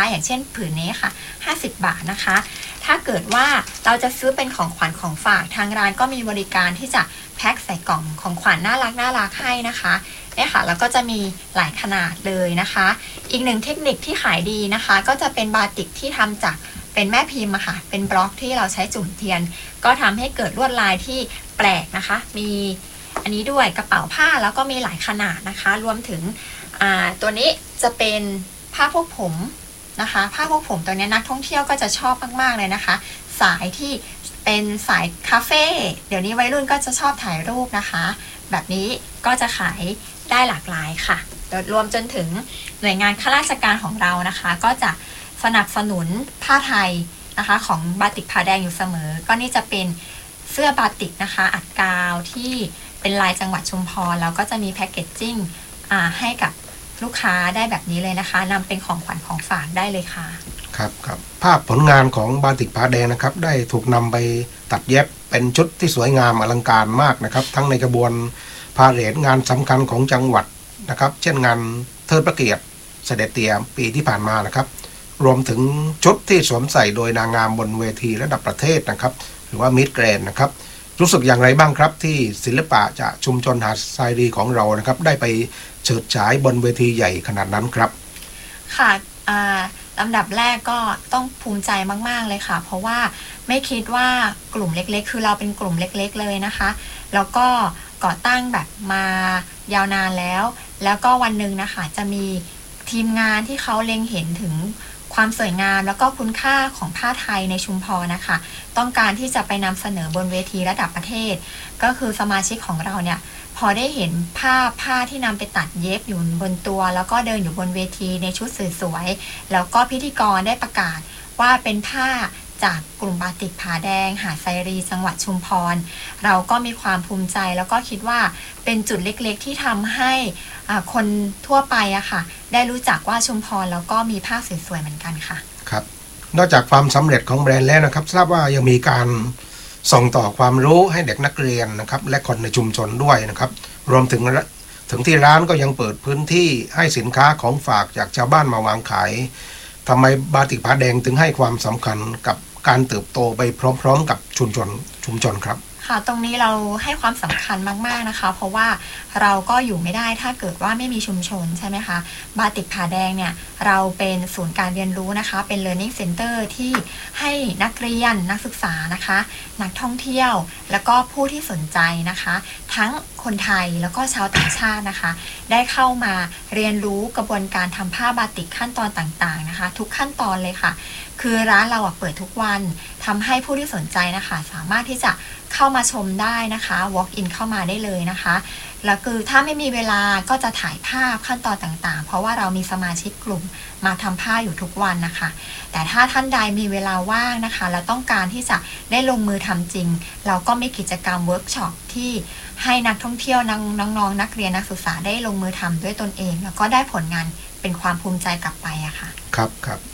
อย่างเช่นผืนนี้ค่ะ50 บาทนะคะถ้าเกิดว่าเราจะซื้อเป็นของขวัญของฝากทางร้านก็มีบริการที่จะแพ็คใส่กล่องของขวัญน่ารักให้นะคะเนี่ยค่ะแล้วก็จะมีหลายขนาดเลยนะคะอีกหนึ่งเทคนิคที่ขายดีนะคะก็จะเป็นบาติกที่ทำจากเป็นแม่พิมพ์ค่ะเป็นบล็อกที่เราใช้จุ่มเทียนก็ทำให้เกิดลวดลายที่แปลกนะคะมีอันนี้ด้วยกระเป๋าผ้าแล้วก็มีหลายขนาดนะคะรวมถึงตัวนี้จะเป็นผ้าพวกผมนะคะผ้าพวกผมตัวนี้นักท่องเที่ยวก็จะชอบมากๆเลยนะคะสายที่เป็นสายคาเฟ่เดี๋ยวนี้วัยรุ่นก็จะชอบถ่ายรูปนะคะแบบนี้ก็จะขายได้หลากหลายค่ะโดยรวมจนถึงหน่วยงานข้าราชการของเรานะคะก็จะสนับสนุนผ้าไทยนะคะของบาติกผาแดงอยู่เสมอก็นี่จะเป็นเสื้อบาติกนะคะอัดกาวที่เป็นลายจังหวัดชุมพรแล้วก็จะมีแพคเกจจิ้งให้กับลูกค้าได้แบบนี้เลยนะคะนำเป็นของขวัญของฝากได้เลยค่ะครับภาพผลงานของบาติกผาแดงนะครับได้ถูกนำไปตัดเย็บเป็นชุดที่สวยงามอลังการมากนะครับทั้งในกระบวนพาเหรดงานสำคัญของจังหวัดนะครับเช่นงานเทิดพระเกียรติเสด็จเตี่ยปีที่ผ่านมานะครับรวมถึงชุดที่สวมใส่โดยนางงามบนเวทีระดับประเทศนะครับหรือว่ามิสแกรนด์นะครับรู้สึกอย่างไรบ้างครับที่ศิลปะจากชุมชนหาดทรายรีของเรานะครับได้ไปเฉิดฉายบนเวทีใหญ่ขนาดนั้นครับค่ะลำดับแรกก็ต้องภูมิใจมากๆเลยค่ะเพราะว่าไม่คิดว่ากลุ่มเล็กๆคือเราเป็นกลุ่มเล็กๆเลยนะคะแล้วก็ก่อตั้งแบบมายาวนานแล้วก็วันหนึ่งนะคะจะมีทีมงานที่เขาเล็งเห็นถึงความสวยงามแล้วก็คุณค่าของผ้าไทยในชุมพรนะคะต้องการที่จะไปนำเสนอบนเวทีระดับประเทศก็คือสมาชิกของเราเนี่ยพอได้เห็นผ้าที่นำไปตัดเย็บอยู่บนตัวแล้วก็เดินอยู่บนเวทีในชุดสวยๆแล้วก็พิธีกรได้ประกาศว่าเป็นผ้าจากกลุ่มบาติกผาแดงหาดไซรีจังหวัดชุมพรเราก็มีความภูมิใจแล้วก็คิดว่าเป็นจุดเล็กๆที่ทำให้คนทั่วไปอะค่ะได้รู้จักว่าชุมพรแล้วก็มีผ้าสวยๆเหมือนกันค่ะครับนอกจากความสำเร็จของแบรนด์แล้วนะครับทราบว่ายังมีการส่งต่อความรู้ให้เด็กนักเรียนนะครับและคนในชุมชนด้วยนะครับรวมถึงที่ร้านก็ยังเปิดพื้นที่ให้สินค้าของฝากจากชาวบ้านมาวางขายทำไมบาติกผาแดงถึงให้ความสำคัญกับการเติบโตไปพร้อมๆกับชุมชนครับค่ะตรงนี้เราให้ความสำคัญมากๆนะคะเพราะว่าเราก็อยู่ไม่ได้ถ้าเกิดว่าไม่มีชุมชนใช่ไหมคะบาติกผาแดงเนี่ยเราเป็นศูนย์การเรียนรู้นะคะเป็น learning center ที่ให้นักเรียนนักศึกษานะคะนักท่องเที่ยวแล้วก็ผู้ที่สนใจนะคะทั้งคนไทยแล้วก็ชาวต่างชาตินะคะได้เข้ามาเรียนรู้กระบวนการทำผ้าบาติกขั้นตอนต่างๆนะคะทุกขั้นตอนเลยค่ะคือร้านเราเปิดทุกวันทำให้ผู้ที่สนใจนะคะสามารถที่จะเข้ามาชมได้นะคะ walk in เข้ามาได้เลยนะคะแล้วคือถ้าไม่มีเวลาก็จะถ่ายภาพขั้นตอนต่างๆเพราะว่าเรามีสมาชิกกลุ่มมาทำผ้าอยู่ทุกวันนะคะแต่ถ้าท่านใดมีเวลาว่างนะคะแล้วต้องการที่จะได้ลงมือทำจริงเราก็มีกิจกรรมเวิร์กช็อปที่ให้นักท่องเที่ยวน้องๆนักเรียนนักศึกษาได้ลงมือทำด้วยตนเองแล้วก็ได้ผลงานเป็นความภูมิใจกลับไปอะค่ะครับ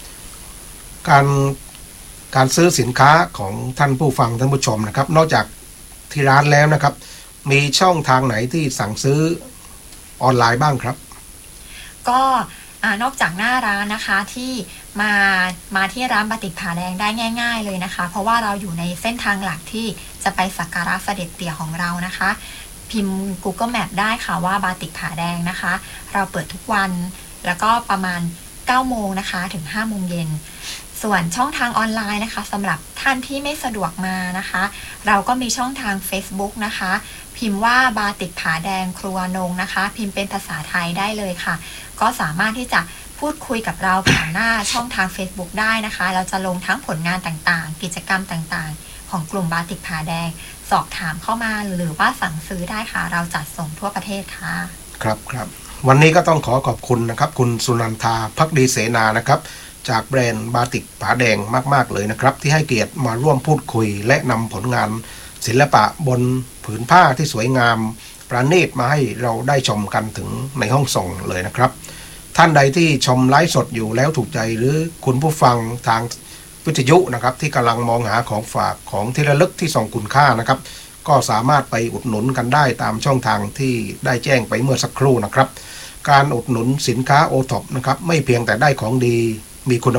การซื้อสินค้าของท่านผู้ฟังท่านผู้ชมนะครับนอกจากที่ร้านแล้วนะครับมีช่องทางไหนที่สั่งซื้อออนไลน์บ้างครับก็นอกจากหน้าร้านนะคะที่มาที่ร้านบาติกผาแดงได้ง่ายๆเลยนะคะเพราะว่าเราอยู่ในเส้นทางหลักที่จะไปสักการะเสด็จเตี่ยของเรานะคะพิมพ์ Google Map ได้ค่ะว่าบาติกผาแดงนะคะเราเปิดทุกวันแล้วก็ประมาณ9 โมงนะคะถึง5 โมงเย็นส่วนช่องทางออนไลน์นะคะสำหรับท่านที่ไม่สะดวกมานะคะเราก็มีช่องทาง Facebook นะคะพิมพ์ว่าบาติกผาแดงครัวนงนะคะพิมพ์เป็นภาษาไทยได้เลยค่ะก็สามารถที่จะพูดคุยกับเราผ่านหน้าช่องทาง Facebook ได้นะคะเราจะลงทั้งผลงานต่างๆกิจกรรมต่างๆของกลุ่มบาติกผาแดงสอบถามเข้ามาหรือว่าสั่งซื้อได้ค่ะเราจัดส่งทั่วประเทศค่ะครับวันนี้ก็ต้องขอบคุณนะครับคุณสุนันทาภักดีเสนานะครับจากแบรนด์บาติกผาแดงมากๆเลยนะครับที่ให้เกียรติมาร่วมพูดคุยและนำผลงานศิลปะบนผืนผ้าที่สวยงามประณีตมาให้เราได้ชมกันถึงในห้องส่งเลยนะครับท่านใดที่ชมไลฟ์สดอยู่แล้วถูกใจหรือคุณผู้ฟังทางวิทยุนะครับที่กำลังมองหาของฝากของที่ระลึกที่ทรงคุณค่านะครับก็สามารถไปอุดหนุนกันได้ตามช่องทางที่ได้แจ้งไปเมื่อสักครู่นะครับการอุดหนุนสินค้าโอท็อปนะครับไม่เพียงแต่ได้ของดีมีคุณ